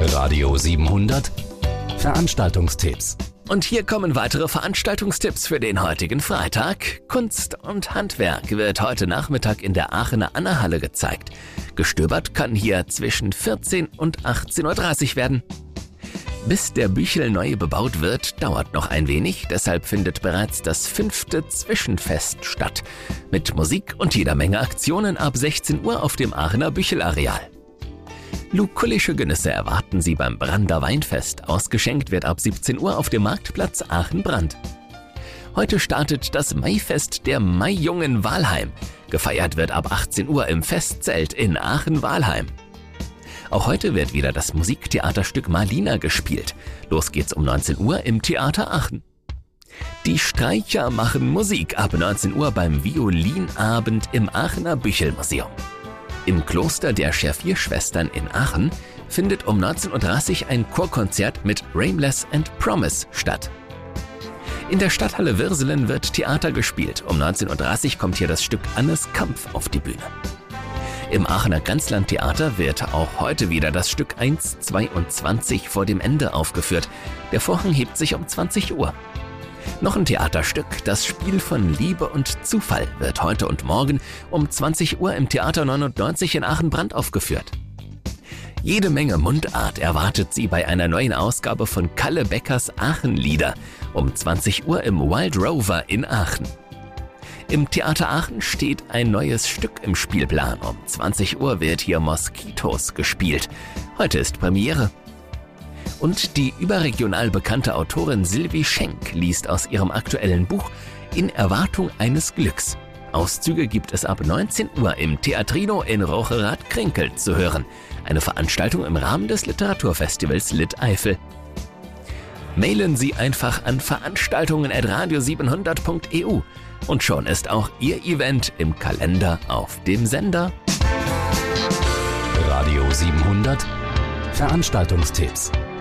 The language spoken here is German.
Radio 700 Veranstaltungstipps. Und hier kommen weitere Veranstaltungstipps für den heutigen Freitag. Kunst und Handwerk wird heute Nachmittag in der Aachener Anna-Halle gezeigt. Gestöbert kann hier zwischen 14 und 18.30 Uhr werden. Bis der Büchel neu bebaut wird, dauert noch ein wenig. Deshalb findet bereits das 5. Zwischenfest statt. Mit Musik und jeder Menge Aktionen ab 16 Uhr auf dem Aachener Büchelareal. Lukullische Genüsse erwarten Sie beim Brander Weinfest. Ausgeschenkt wird ab 17 Uhr auf dem Marktplatz Aachen-Brand. Heute startet das Maifest der Maijungen Walheim. Gefeiert wird ab 18 Uhr im Festzelt in Aachen-Walheim. Auch heute wird wieder das Musiktheaterstück Malina gespielt. Los geht's um 19 Uhr im Theater Aachen. Die Streicher machen Musik ab 19 Uhr beim Violinabend im Aachener Büchelmuseum. Im Kloster der Schervierschwestern in Aachen findet um 19.30 Uhr ein Chorkonzert mit Rainless and Promise statt. In der Stadthalle Würselen wird Theater gespielt. Um 19.30 Uhr kommt hier das Stück Annes Kampf auf die Bühne. Im Aachener Grenzlandtheater wird auch heute wieder das Stück 1:22 vor dem Ende aufgeführt. Der Vorhang hebt sich um 20 Uhr. Noch ein Theaterstück, das Spiel von Liebe und Zufall, wird heute und morgen um 20 Uhr im Theater 99 in Aachen-Brand aufgeführt. Jede Menge Mundart erwartet Sie bei einer neuen Ausgabe von Kalle Beckers Aachen-Lieder um 20 Uhr im Wild Rover in Aachen. Im Theater Aachen steht ein neues Stück im Spielplan. Um 20 Uhr wird hier Moskitos gespielt. Heute ist Premiere. Und die überregional bekannte Autorin Sylvie Schenk liest aus ihrem aktuellen Buch In Erwartung eines Glücks. Auszüge gibt es ab 19 Uhr im Theatrino in Rocherath-Krinkel zu hören. Eine Veranstaltung im Rahmen des Literaturfestivals Lit-Eifel. Mailen Sie einfach an veranstaltungen@radio700.eu und schon ist auch Ihr Event im Kalender auf dem Sender. Radio 700 Veranstaltungstipps.